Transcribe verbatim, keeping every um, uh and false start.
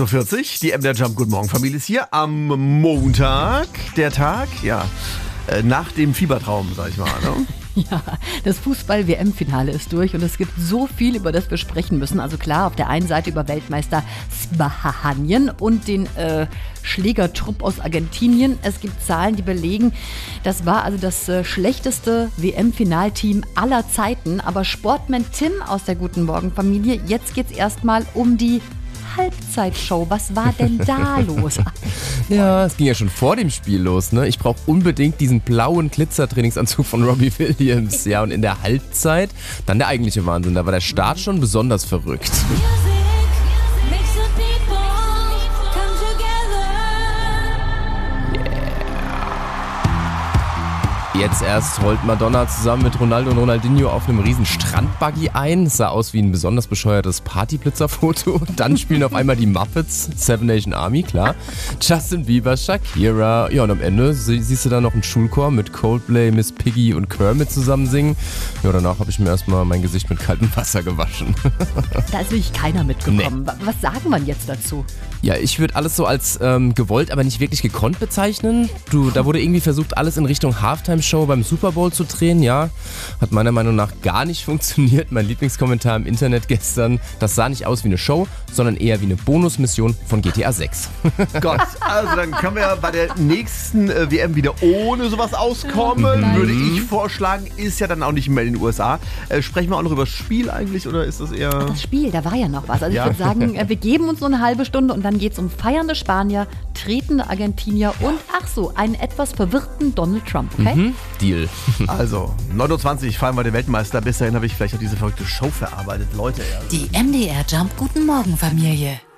vierzig, die M D R Jump Guten Morgen Familie ist hier am Montag, der Tag, ja, äh, nach dem Fiebertraum, sag ich mal, ne? Ja, das Fußball-W M-Finale ist durch und es gibt so viel, über das wir sprechen müssen. Also klar, auf der einen Seite über Weltmeister Spanien und den äh, Schlägertrupp aus Argentinien. Es gibt Zahlen, die belegen, das war also das äh, schlechteste W M-Finalteam aller Zeiten. Aber Sportman Tim aus der Guten Morgen-Familie, jetzt geht's erstmal um die Halbzeitshow. Was war denn da los? Ja, es ging ja schon vor dem Spiel los, ne? Ich brauche unbedingt diesen blauen Glitzer-Trainingsanzug von Robbie Williams. Ja, und in der Halbzeit dann der eigentliche Wahnsinn. Da war der Start schon besonders verrückt. Jetzt erst rollt Madonna zusammen mit Ronaldo und Ronaldinho auf einem riesen Strandbuggy ein. Es sah aus wie ein besonders bescheuertes Partyblitzerfoto. Dann spielen auf einmal die Muppets, Seven Nation Army, klar. Justin Bieber, Shakira. Ja, und am Ende sie, siehst du da noch einen Schulchor mit Coldplay, Miss Piggy und Kermit zusammen singen. Ja, danach habe ich mir erstmal mein Gesicht mit kaltem Wasser gewaschen. Da ist wirklich keiner mitgekommen. Nee. Was sagen wir jetzt dazu? Ja, ich würde alles so als ähm, gewollt, aber nicht wirklich gekonnt bezeichnen. Du, da wurde irgendwie versucht, alles in Richtung Halftime-Show beim Super Bowl zu drehen, ja. Hat meiner Meinung nach gar nicht funktioniert. Mein Lieblingskommentar im Internet gestern, das sah nicht aus wie eine Show, sondern eher wie eine Bonusmission von G T A sechs. Gott, also dann können wir ja bei der nächsten äh, W M wieder ohne sowas auskommen, mhm. würde ich vorschlagen. Ist ja dann auch nicht mehr in den U S A. Äh, sprechen wir auch noch über das Spiel eigentlich, oder ist das eher... Das Spiel, da war ja noch was. Also Ja. ich würde sagen, äh, wir geben uns nur eine halbe Stunde und dann geht es um feiernde Spanier, tretende Argentinier und, ach so, einen etwas verwirrten Donald Trump, okay? Mhm. Deal. Also, neun Uhr zwanzig feiern wir den Weltmeister. Bis dahin habe ich vielleicht auch diese verrückte Show verarbeitet. Leute, ja. Die M D R Jump Guten Morgen Familie.